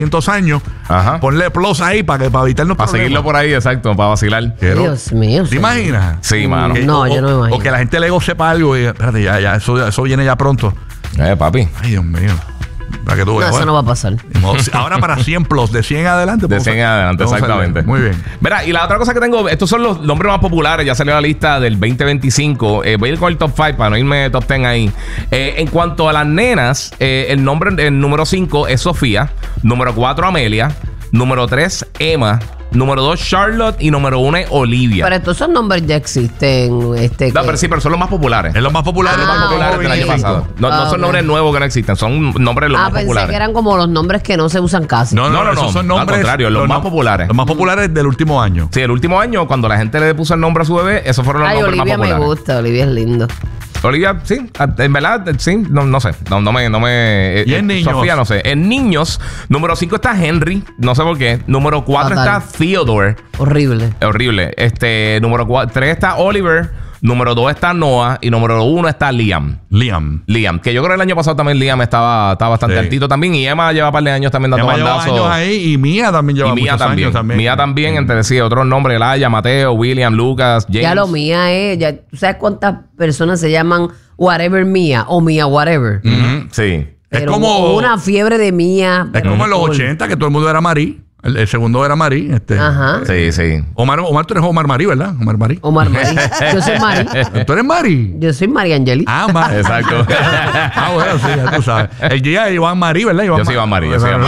años. Ajá. Ponle plus ahí para evitarnos para seguirlo por ahí, exacto, para vacilar. Dios mío. ¿Te imaginas? Sí, mano. No, yo no me imagino. O que la gente luego sepa algo y espérate, ya, eso viene ya pronto. Papi. Ay, Dios mío. Para que tú veas. No, eso no va a pasar. Ahora para 100 plus, de 100 adelante. De 100 en adelante, exactamente. Muy bien. Mira, y la otra cosa que tengo, estos son los nombres más populares, ya salió la lista del 2025. Voy a ir con el top 5 para no irme top 10 ahí. En cuanto a las nenas, el número 5 es Sofía, número 4 Amelia, número 3 Emma, número 2 Charlotte y número 1 es Olivia. Pero estos son nombres ya existen. No, pero sí, pero son los más populares. Es los más populares. Los más populares del año pasado. No son nombres nuevos que no existen, son nombres los más pensé populares. que eran como los nombres que no se usan casi. No, esos son nombres. Al contrario, los más populares. Los más populares del último año. Sí, el último año, cuando la gente le puso el nombre a su bebé, esos fueron los nombres Olivia más populares. me gusta, Olivia es lindo. Olivia, sí, en verdad, sí, no sé. No me. ¿Y en niños? Sofía, no sé. En niños, número 5 está Henry, no sé por qué. Número 4 está Theodore. Horrible. Horrible. Número 3 está Oliver. Número 2 está Noah. Y número 1 está Liam. Que yo creo que el año pasado también Liam estaba bastante altito también. Y Emma lleva un par de años también dando bandazos. Años ahí. Y Mía también lleva muchos años también. Mía también, entre sí, otros nombres. Elaya, Mateo, William, Lucas, James. Ya lo Mía es... ¿Tú sabes cuántas personas se llaman Whatever Mía o Mía Whatever? Sí. Pero es como una fiebre de Mía. Es como en los 80 que todo el mundo era Marí. El segundo era Marí. Ajá. Sí. Omar, tú eres Omar Marí, ¿verdad? Omar Marí. Yo soy Mari. ¿Tú eres Marí? Yo soy María Angeli. Exacto. Bueno, sí, ya tú sabes. El día de Iván Marí, ¿verdad? Yo soy Iván Marí.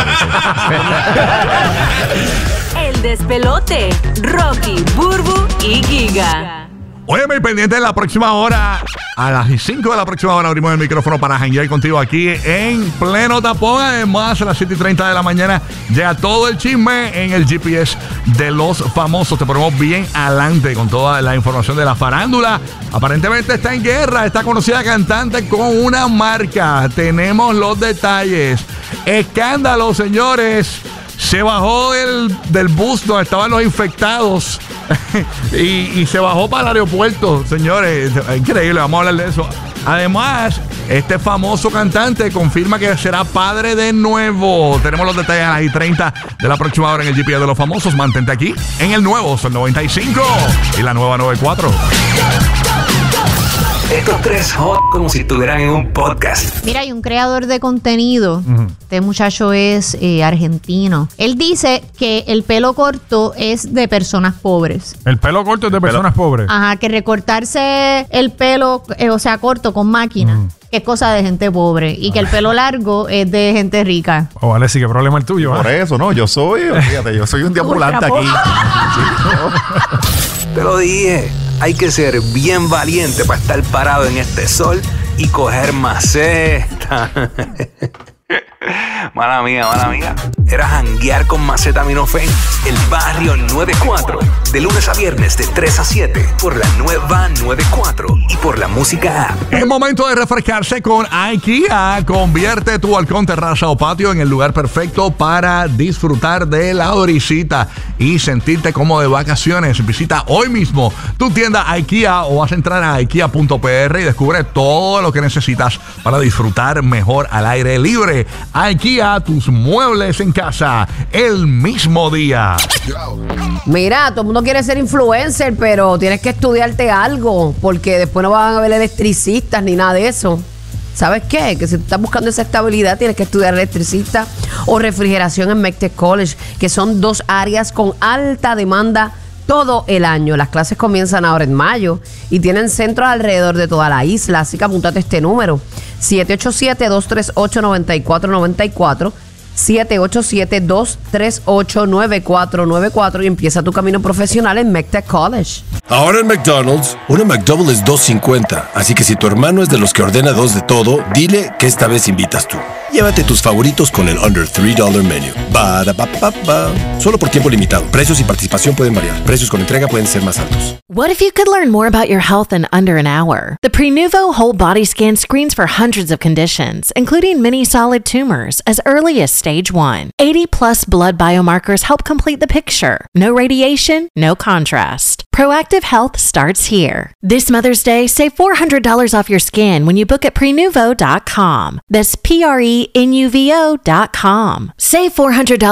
El despelote. Rocky, Burbu y Giga. Oye, muy pendiente en la próxima hora. A las 5 de la próxima hora abrimos el micrófono para janguear contigo aquí en pleno tapón. Además, a las 7:30 de la mañana llega todo el chisme en el GPS de los famosos. Te ponemos bien adelante con toda la información de la farándula. Aparentemente está en guerra esta conocida cantante con una marca. Tenemos los detalles. Escándalo, señores. Se bajó del bus donde estaban los infectados y se bajó para el aeropuerto, señores. Increíble, vamos a hablar de eso. Además, este famoso cantante confirma que será padre de nuevo. Tenemos los detalles a las 30 de la próxima hora en el GPS de los famosos. Mantente aquí en el nuevo Sol 95 y la nueva 94. Estos tres hot como si estuvieran en un podcast. Mira, hay un creador de contenido. Este muchacho es argentino. Él dice que el pelo corto es de personas pobres. El pelo corto es de personas pobres. Ajá, que recortarse el pelo, corto con máquina, que es cosa de gente pobre. Y que el pelo largo es de gente rica. Vale, sí, ¿qué problema el tuyo? Por eso, no, yo soy un diambulante aquí. Te lo dije. Hay que ser bien valiente para estar parado en este sol y coger maceta. Mala mía. Era janguear con Macetaminofen. El barrio 94. De lunes a viernes de 3 a 7. Por la nueva 94. Y por la música app. Es momento de refrescarse con IKEA. Convierte tu balcón, terraza o patio en el lugar perfecto para disfrutar de la brisita y sentirte como de vacaciones. Visita hoy mismo tu tienda IKEA o vas a entrar a ikea.pr y descubre todo lo que necesitas para disfrutar mejor al aire libre. IKEA, tus muebles en casa el mismo día. Mira, todo el mundo quiere ser influencer, pero tienes que estudiarte algo, porque después no van a haber electricistas ni nada de eso. ¿Sabes qué? Que si tú estás buscando esa estabilidad, tienes que estudiar electricista o refrigeración en MECTEC College, que son dos áreas con alta demanda todo el año. Las clases comienzan ahora en mayo y tienen centros alrededor de toda la isla, así que apúntate este número: 787-238-9494, 787-238-9494 y empieza tu camino profesional en MECTEC College. Ahora en McDonald's, una McDouble es $2.50, así que si tu hermano es de los que ordena dos de todo, dile que esta vez invitas tú. Llévate tus favoritos con el Under $3 Menu. Ba-da-ba-ba-ba. Solo por tiempo limitado. Precios y participación pueden variar. Precios con entrega pueden ser más altos. What if you could learn more about your health in under an hour? The Prenuvo Whole Body Scan screens for hundreds of conditions, including many solid tumors, as early as stage 1. 80-plus blood biomarkers help complete the picture. No radiation, no contrast. Proactive health starts here. This Mother's Day, save $400 off your scan when you book at Prenuvo.com. That's PRENUVO.com. Save $400 $100